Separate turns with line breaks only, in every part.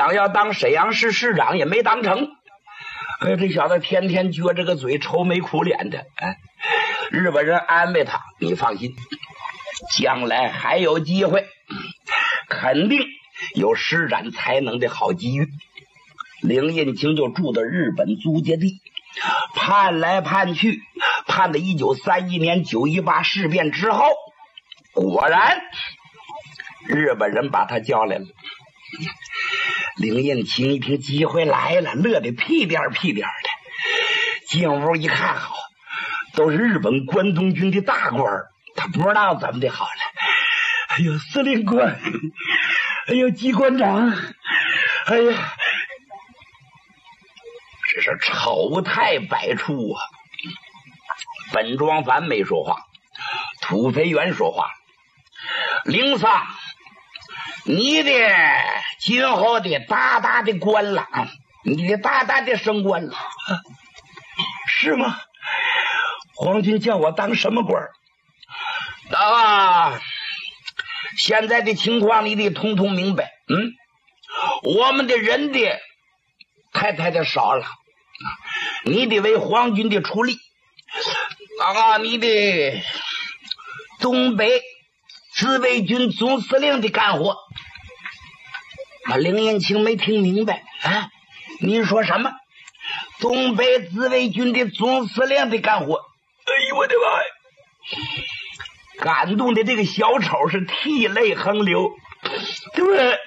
想要当沈阳市市长也没当成。这小子天天撅着个嘴，愁眉苦脸的。日本人安慰他：“你放心，将来还有机会，肯定有施展才能的好机遇。”林印清就住到日本租界地，盼来盼去，盼到1931年918事变之后，果然日本人把他叫来了。林印清一听机会来了，乐得屁颠儿屁颠儿的。进屋一看，好，都是日本关东军的大官，他不知道怎么的好了。哎呦，司令官，哎呦，机关长，哎呀，这是丑态百出啊！本庄繁没说话，土肥原说话：“林桑，你的今后的大大的官了啊，你的大大的升官了。”是吗？皇军叫我当什么官？现在的情况你得通通明白。我们的人的太的少了，你得为皇军的出力。你的东北自卫军总司令的干活。林印清没听明白啊？您说什么？东北自卫军的总司令的干活。哎呦我的妈呀！感动的这个小丑是涕泪横流，对不对？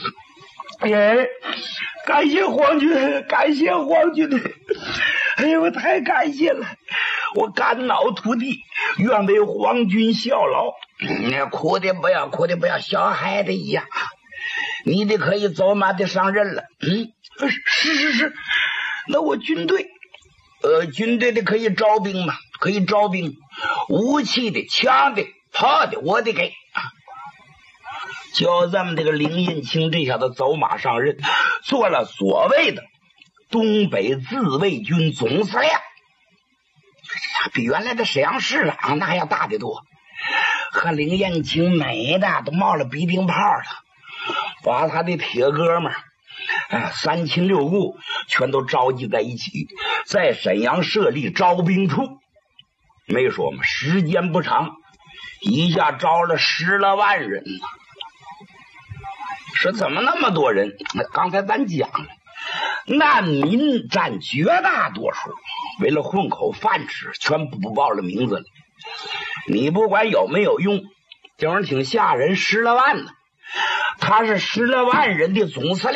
感谢皇军，感谢皇军！哎呀，我太感谢了，我肝脑涂地，愿为皇军效劳。哭的不要小孩子一样，你的可以走马的上任了。是，那我军队的可以招兵吗？可以招兵，武器的、枪的、炮的，我得给。就这么这个林印清这小子走马上任，做了所谓的东北自卫军总司令，比原来的沈阳市长那还要大得多。和林印清美的都冒了鼻涕泡了，把他的铁哥们三亲六故全都召集在一起，在沈阳设立招兵处。没说嘛，时间不长，一下招了10来万人呢。说怎么那么多人？刚才咱讲了，难民占绝大多数，为了混口饭吃，全部报了名字了。你不管有没有用，这玩意儿挺吓人，10来万呢。他是10来万人的总司令，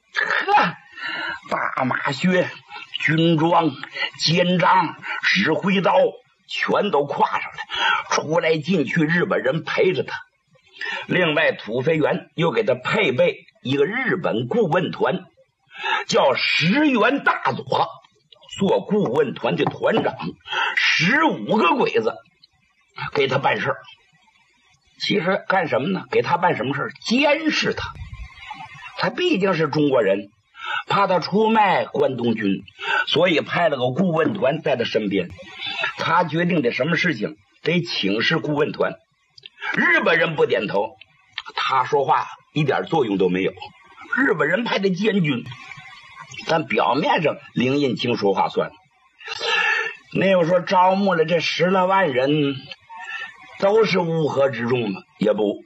大马靴、军装、肩章、指挥刀全都挎上了，出来进去日本人陪着他。另外土肥原又给他配备一个日本顾问团，叫石原大佐做顾问团的团长，15个鬼子给他办事。其实干什么呢？给他办什么事？监视他。他毕竟是中国人，怕他出卖关东军，所以派了个顾问团在他身边。他决定的什么事情得请示顾问团，日本人不点头，他说话一点作用都没有。日本人派的监军，但表面上林印清说话算。那有说招募了这10来万人都是乌合之众吗？也不，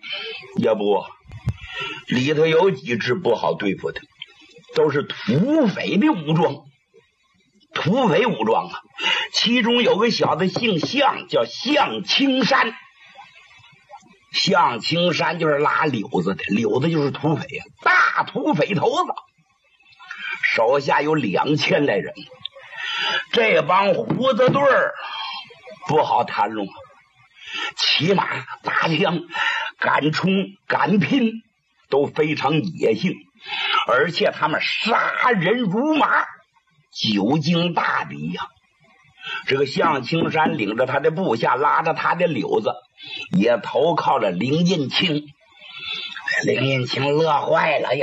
里头有几支不好对付的，都是土匪的武装。土匪武装啊，其中有个小子姓向，叫向青山。向青山就是拉柳子的，柳子就是土匪啊，大土匪头子，手下有2000来人。这帮胡子队儿不好谈论，骑马打枪敢冲敢拼，都非常野性，而且他们杀人如麻，久经大敌呀。这个向青山领着他的部下，拉着他的柳子，也投靠了林印清。林印清乐坏了，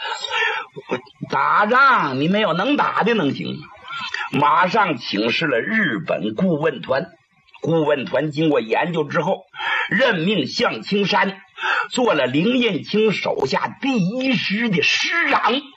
打仗你没有能打的能行吗？马上请示了日本顾问团。顾问团经过研究之后，任命向青山做了林印清手下第1师的师长。